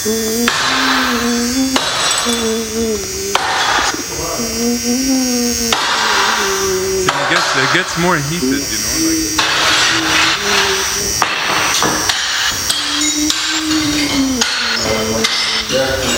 So it gets more heated, you know, like.